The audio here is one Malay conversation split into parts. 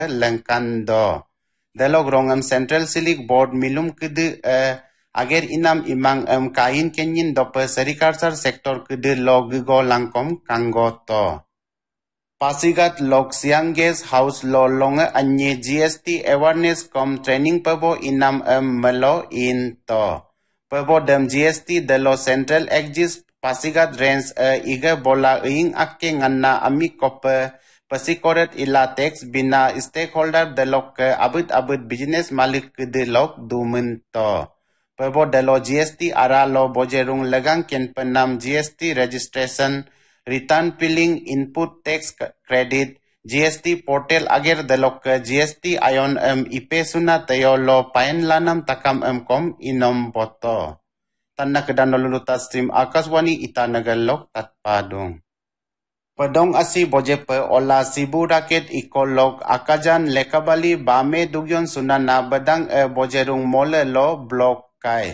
lengkan do. Delog rongam Central Silik Board milum kede agar inam imang kain kenyin dope sericulture sector kede log go langkom kanggo to. Pasigat log siang guest house lo longa anye GST awareness com training pebo inam melo in to. Pebo dem GST de lo central exist pasigat range iga bola ing akke nganna ami kope pasikoret ila tax bina stakeholder de lo ke abut business malik de lo dumen to. Pebo de lo GST ara lo bojerung legang ken penam GST registration return filling input tax credit GST portal agar delok ke GST ayon IP suna tayo lo pain lanam takam kom inom poto. Tanna kedan luluta stream Akaswani ita nagalok tatpadong. Pedong asi bojepe ola sibu raket ikolog akajan lekabali bame dugyon sunana bedang bojerung mole lo blok kai.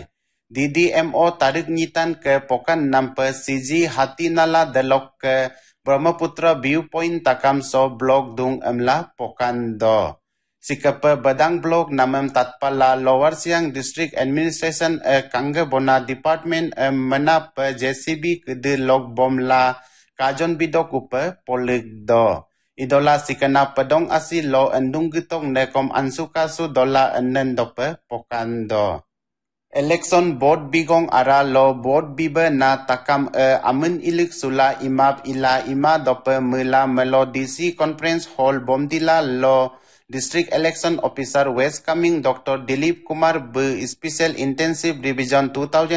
DDMO tarik nyitan ke pokan nampe CG hati nala delok ke Brahmaputra viewpoint takam so blok dung emla pokan do. Sikepe bedang blok namem tatpala Lower Siang District Administration kangge bona department mena pe JCB kede log bomla kajon bidok upe polik do. Idola sikena pedong asi lo endung gitong nekom ansuka su dola enen dope pokan do. Election board bigong ara lo board bibe na takam amen ilik sula imab ila ima dope mela melo DC conference hall bomdila lo district election officer West Coming Dr. Dilip Kumar B special intensive revision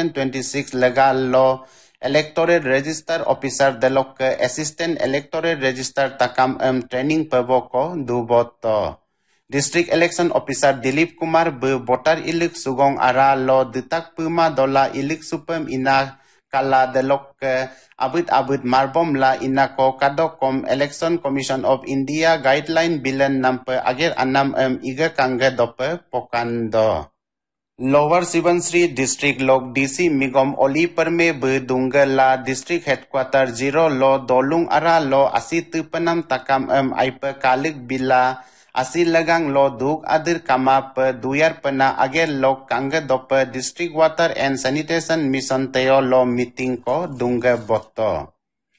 2026 legal lo electoral register officer delok assistant electoral register takam training peboko duboto. District Election Officer Dilip Kumar be voter ilik sugong ara lo detak puma dola ilik supem ina kala delok abut marbom la ina ko kadokom Election Commission of India guideline bilen nampe agar anam iga kangge dope pokando. Lower Subansiri District Log DC Migom Oli Perme be Dungala District Headquarter 0 lo dolung ara lo asit penam takam aipe kalik bila asil lagang lo dug adir kama pe duyar pena ager lo kangge dope District Water and Sanitation Mission teo lo meeting ko dungge boto.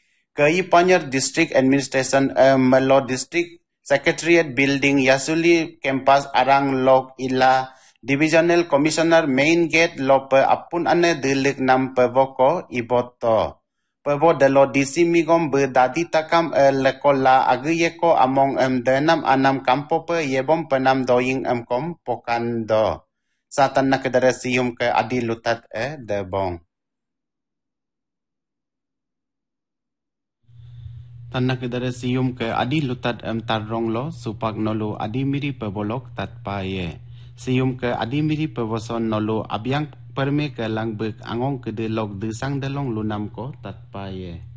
Kei Panyer District Administration melo District Secretariat Building Yasuli Campus arang log ila Divisional Commissioner Main Gate lo pe apun ane dilik nam pe boko iboto. Pebo delo DC migom berdadi takam lekola agiyeko among denam anam kampo pe yebom penam doing kom pokan do. Satan na kedara sium ke adi lutat debong. Tanna kedara sium ke adi lutat tarrong lo supak nolo adi miri pebolok tatpaye. Sium ke adi miri peboson nolo abyang perme ke langbek angong kedelok desang delong lunam ko tatpaye.